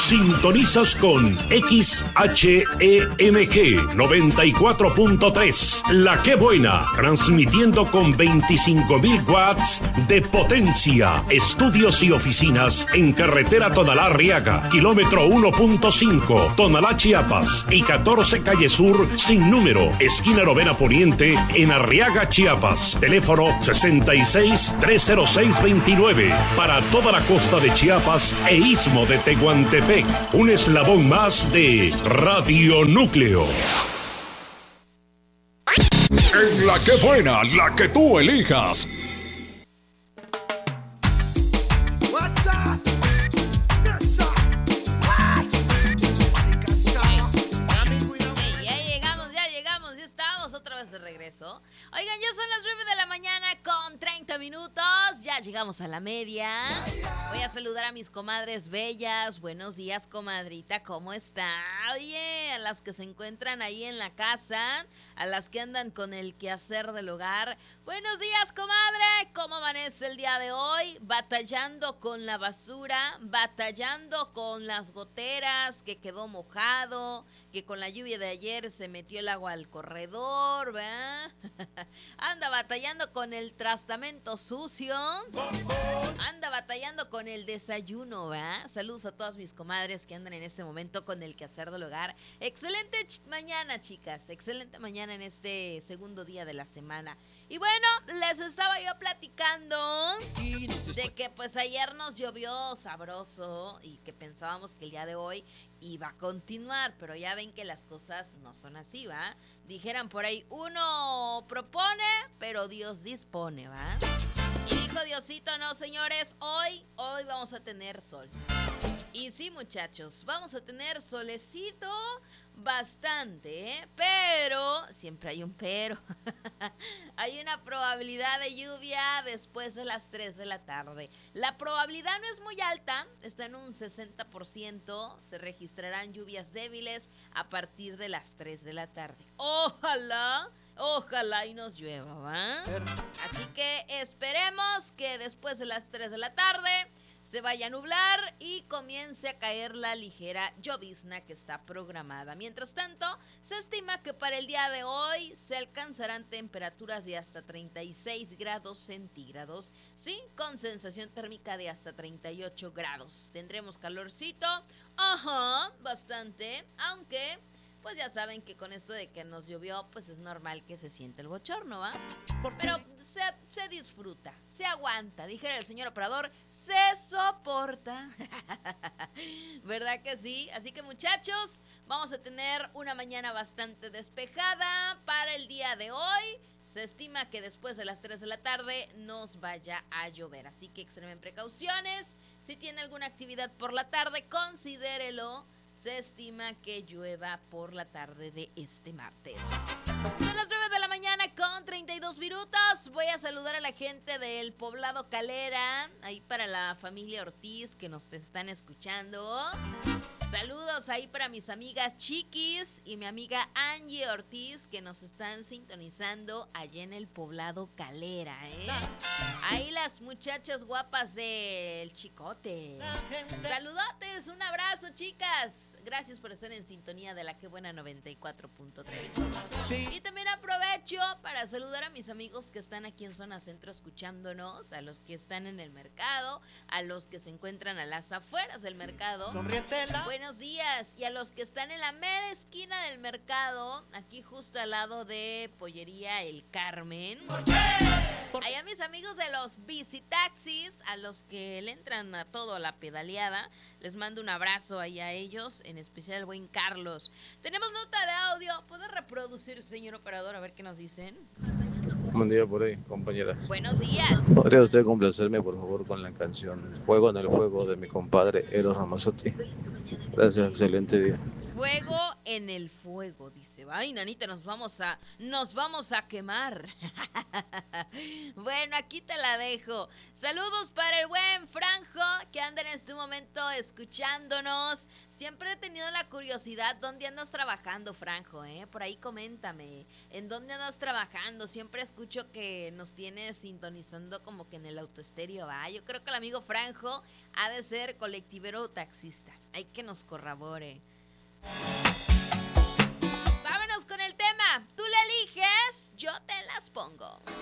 Sintonizas con XHEMG 94.3, La Que Buena, transmitiendo con 25.000 watts de potencia. Estudios y oficinas en carretera Tonalá-Arriaga, kilómetro 1.5, Tonalá, Chiapas, y 14 Calle Sur, sin número, esquina Novena Poniente, en Arriaga, Chiapas. Teléfono 66-306-29. Para toda la costa de Chiapas e Istmo de Tehuantepec, un eslabón más de Radio Núcleo. En La Que Buena, la que tú elijas. De regreso. Oigan, ya son las 9 de la mañana con 30 minutos. Ya llegamos a la media. Voy a saludar a mis comadres bellas. Buenos días, comadrita, ¿cómo está? Oye, a las que se encuentran ahí en la casa, a las que andan con el quehacer del hogar. Buenos días, comadre. ¿Cómo amanece el día de hoy? Batallando con la basura, batallando con las goteras, que quedó mojado, que con la lluvia de ayer se metió el agua al corredor, ¿verdad? Anda batallando con el trastamento sucio, anda batallando con el desayuno, ¿verdad? Saludos a todas mis comadres que andan en este momento con el quehacer del hogar. Excelente mañana, chicas, excelente mañana en este segundo día de la semana. Y bueno, les estaba yo platicando de que pues ayer nos llovió sabroso y que pensábamos que el día de hoy iba a continuar, pero ya ven que las cosas no son así, ¿va? Dijeran por ahí, uno propone, pero Dios dispone, ¿va? Y dijo Diosito, no, señores, hoy vamos a tener sol. Y sí, muchachos, vamos a tener solecito bastante, ¿eh? Pero, siempre hay un pero, hay una probabilidad de lluvia después de las 3 de la tarde. La probabilidad no es muy alta, está en un 60%, se registrarán lluvias débiles a partir de las 3 de la tarde. Ojalá y nos llueva, ¿va? Así que esperemos que después de las 3 de la tarde se vaya a nublar y comience a caer la ligera llovizna que está programada. Mientras tanto, se estima que para el día de hoy se alcanzarán temperaturas de hasta 36 grados centígrados, sí, con sensación térmica de hasta 38 grados. Tendremos calorcito, bastante, aunque pues ya saben que con esto de que nos llovió, pues es normal que se siente el bochorno, ¿va? Pero se disfruta, se aguanta, dijera el señor operador, se soporta. ¿Verdad que sí? Así que, muchachos, vamos a tener una mañana bastante despejada para el día de hoy. Se estima que después de las 3 de la tarde nos vaya a llover, así que extremen precauciones. Si tiene alguna actividad por la tarde, considérelo. Se estima que llueva por la tarde de este martes. Son las 9 de la mañana con 32 minutos. Voy a saludar a la gente del poblado Calera, ahí para la familia Ortiz que nos están escuchando. Saludos ahí para mis amigas Chiquis y mi amiga Angie Ortiz que nos están sintonizando allá en el poblado Calera, ¿eh? Ahí las muchachas guapas del Chicote. Saludotes, un abrazo, chicas. Gracias por estar en sintonía de La Que Buena 94.3. Y también aprovecho para saludar a mis amigos que están aquí en Zona Centro escuchándonos, a los que están en el mercado, a los que se encuentran a las afueras del mercado. Buenos días. Y a los que están en la mera esquina del mercado, aquí justo al lado de Pollería El Carmen. Allá mis amigos de los bicitaxis, a los que le entran a todo a la pedaleada, les mando un abrazo ahí a ellos, en especial al buen Carlos. Tenemos nota de audio, ¿puede reproducir, señor operador, a ver qué nos dicen? Buen día por ahí, compañera. Buenos días. ¿Podría usted complacerme, por favor, con la canción Fuego en el Fuego de mi compadre Eros Ramazzotti? Gracias, excelente día. Fuego en el fuego. Dice, ay, nanita, nos vamos a quemar. Bueno, aquí te la dejo. Saludos para el buen Franjo, que anda en este momento escuchándonos. Siempre he tenido la curiosidad, ¿dónde andas trabajando, Franjo? Por ahí coméntame, ¿en dónde andas trabajando? Siempre escucho que nos tienes sintonizando como que en el autoestéreo, ¿va? Yo creo que el amigo Franjo ha de ser colectivero o taxista. Hay que nos corrobore. Vámonos con el tema. Tú le eliges, yo te las pongo.